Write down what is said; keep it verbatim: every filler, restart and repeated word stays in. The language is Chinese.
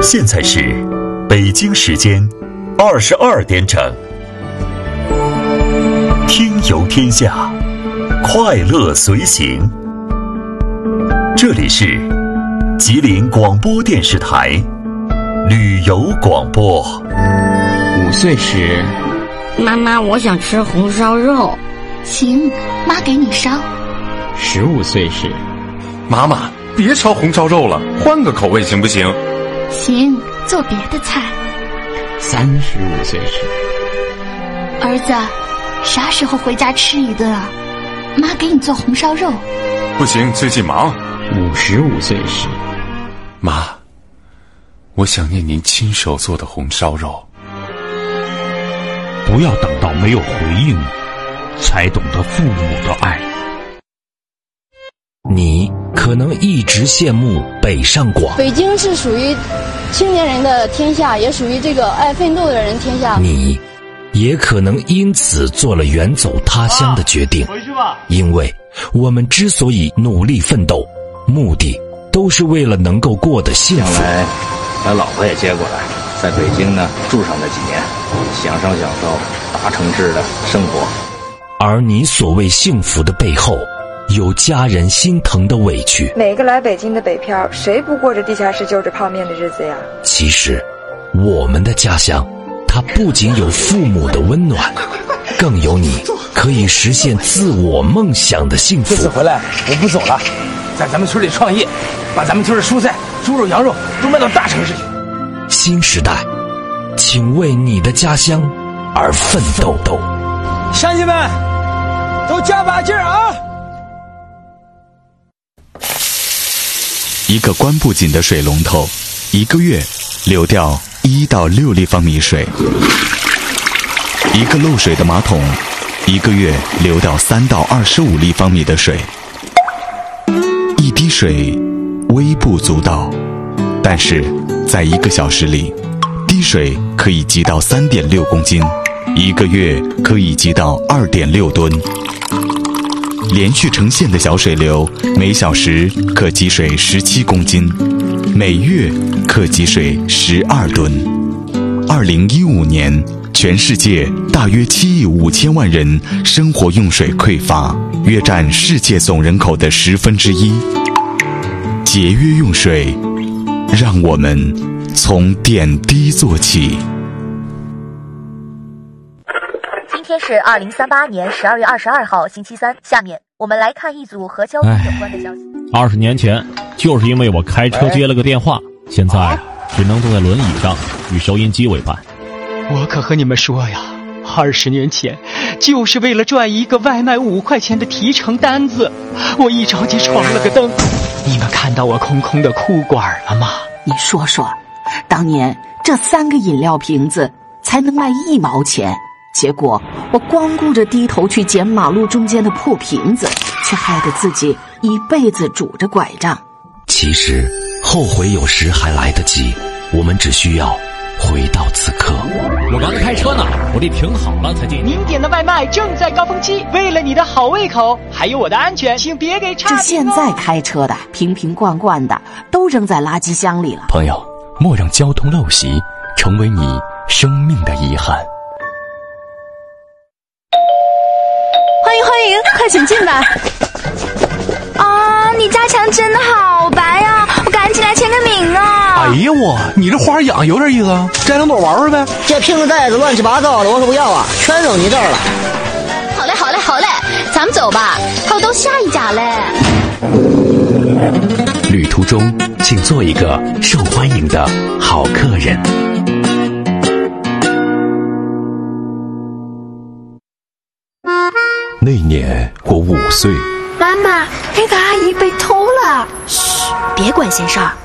现在是北京时间二十二点整。听游天下，快乐随行。这里是吉林广播电视台旅游广播。 五岁时， 妈妈，我想吃红烧肉。 行，妈给你烧。 十五岁时， 妈妈，别烧红烧肉了，换个口味行不行？ 行，做别的菜。 三十五岁时， 儿子，啥时候回家吃一顿啊？妈给你做红烧肉。 不行，最近忙。 五十五岁时， 妈，我想念您亲手做的红烧肉。 不要等到没有回应才懂得父母的爱。 你可能一直羡慕北上广， 北京是属于青年人的天下，也属于这个爱奋斗的人天下。 你也可能因此做了远走他乡的决定， 回去吧。 因为我们之所以努力奋斗，目的都是为了能够过得幸福。 将来把老婆也接过来，在北京呢住上那几年，享受享受大城市的生活。 而你所谓幸福的背后，有家人心疼的委屈。 每个来北京的北漂，谁不过着地下室就着泡面的日子呀？ 其实我们的家乡，它不仅有父母的温暖，更有你可以实现自我梦想的幸福。 这次回来我不走了，在咱们村里创业，把咱们村的蔬菜、猪肉、羊肉都卖到大城市去。 新时代，请为你的家乡而奋斗。 乡亲们，都加把劲儿啊！ 一个关不紧的水龙头，一个月流掉一到六立方米水；一个漏水的马桶，一个月流掉三到二十五立方米的水。一滴水微不足道，但是在一个小时里，滴水可以积到三点六公斤，一个月可以积到二点六吨。连续成线的小水流，每小时可积水十七公斤，每月可积水十二吨。二零一五年，全世界大约七亿五千万人生活用水匮乏，约占世界总人口的十分之一。节约用水，让我们从点滴做起。 今天是二零三八年十二月二十二号星期三，下面我们来看一组和交通有关的消息。 二十年前，就是因为我开车接了个电话，现在只能坐在轮椅上与收音机为伴。 我可和你们说呀，二十年前就是为了赚一个外卖五块钱的提成单子，我一着急闯了个灯。你们看到我空空的裤管了吗？ 你说说，当年这三个饮料瓶子才能卖一毛钱，结果我光顾着低头去捡马路中间的破瓶子，却害得自己一辈子拄着拐杖。 其实后悔有时还来得及，我们只需要回到此刻。 我刚开车呢，我得停好了才进。 您点的外卖正在高峰期，为了你的好胃口还有我的安全，请别给差评哦。 这现在开车的瓶瓶罐罐的都扔在垃圾箱里了。 朋友，莫让交通陋习成为你生命的遗憾。 欢迎欢迎，快请进来。啊，你家墙真的好白呀，我赶紧来签个名啊。 哎呀我，你这花养有点意思啊，摘两朵玩玩呗。 这瓶子袋子乱七八糟的，我可不要啊，全扔你这儿了。 好嘞好嘞好嘞，咱们走吧，还有到下一家嘞。 旅途中请做一个受欢迎的好客人。 那年我五岁。 妈妈，那个阿姨被偷了。嘘，别管闲事儿。